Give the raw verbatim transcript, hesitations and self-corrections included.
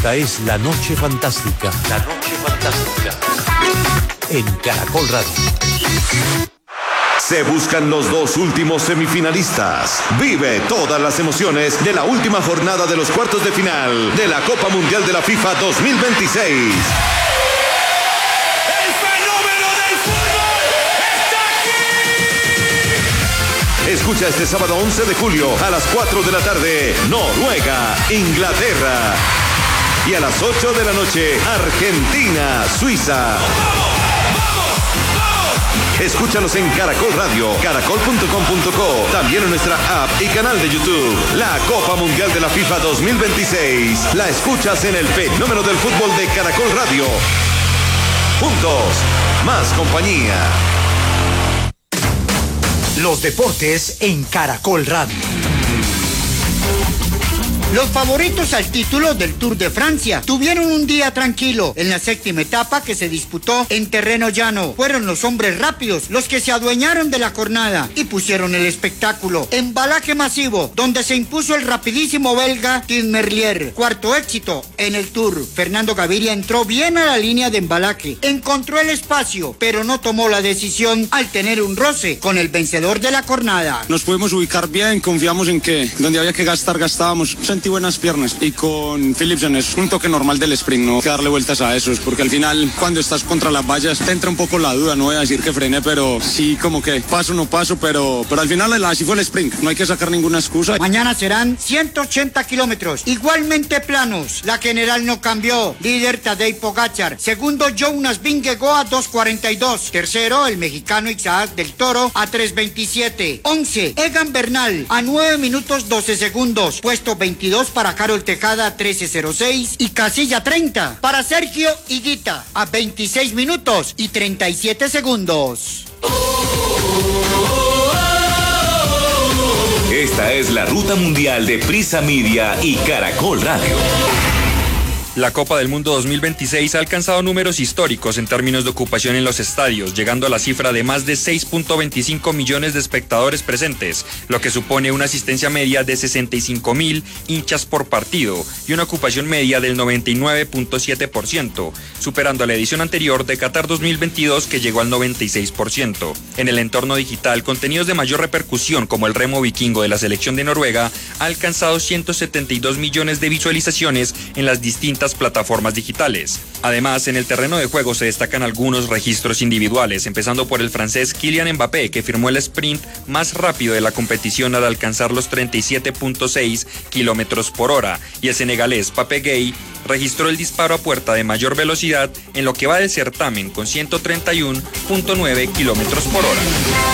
Esta es La Noche Fantástica. La Noche Fantástica. En Caracol Radio. Se buscan los dos últimos semifinalistas. Vive todas las emociones de la última jornada de los cuartos de final de la Copa Mundial de la FIFA dos mil veintiséis. ¡El fenómeno del fútbol está aquí! Escucha este sábado once de julio a las cuatro de la tarde, Noruega, Inglaterra. Y a las ocho de la noche, Argentina, Suiza. Escúchanos en Caracol Radio, caracol punto com punto co, también en nuestra app y canal de YouTube. La Copa Mundial de la FIFA dos mil veintiséis. La escuchas en el fenómeno del fútbol de Caracol Radio. Juntos, más compañía. Los deportes en Caracol Radio. Los favoritos al título del Tour de Francia tuvieron un día tranquilo en la séptima etapa que se disputó en terreno llano. Fueron los hombres rápidos los que se adueñaron de la jornada y pusieron el espectáculo. Embalaje masivo, donde se impuso el rapidísimo belga Tim Merlier. Cuarto éxito en el Tour. Fernando Gaviria entró bien a la línea de embalaje. Encontró el espacio, pero no tomó la decisión al tener un roce con el vencedor de la jornada. Nos pudimos ubicar bien, confiamos en que donde había que gastar, gastábamos. Sentí buenas piernas y con Philipsen es un toque normal del sprint, no hay que darle vueltas a esos, porque al final cuando estás contra las vallas te entra un poco la duda, no voy a decir que frené, pero sí como que paso no paso, pero, pero al final así fue el sprint, no hay que sacar ninguna excusa. Mañana serán ciento ochenta kilómetros, igualmente planos. La general no cambió. Líder Tadej Pogačar, segundo Jonas Vingegaard a dos cuarenta y dos, tercero el mexicano Isaac del Toro a tres veintisiete, once Egan Bernal a nueve minutos doce segundos, puesto veintidós para Carol Tejada a trece cero seis y casilla treinta para Sergio Higuita a veintiséis minutos y treinta y siete segundos. Esta es la ruta mundial de Prisa Media y Caracol Radio. La Copa del Mundo dos mil veintiséis ha alcanzado números históricos en términos de ocupación en los estadios, llegando a la cifra de más de seis punto veinticinco millones de espectadores presentes, lo que supone una asistencia media de sesenta y cinco mil hinchas por partido y una ocupación media del noventa y nueve punto siete por ciento, superando a la edición anterior de Qatar dos mil veintidós que llegó al noventa y seis por ciento. En el entorno digital, contenidos de mayor repercusión como el remo vikingo de la selección de Noruega ha alcanzado ciento setenta y dos millones de visualizaciones en las distintas plataformas digitales. Además, en el terreno de juego se destacan algunos registros individuales, empezando por el francés Kylian Mbappé, que firmó el sprint más rápido de la competición al alcanzar los treinta y siete punto seis kilómetros por hora, y el senegalés Pape Gueye registró el disparo a puerta de mayor velocidad en lo que va del certamen con ciento treinta y uno punto nueve kilómetros por hora.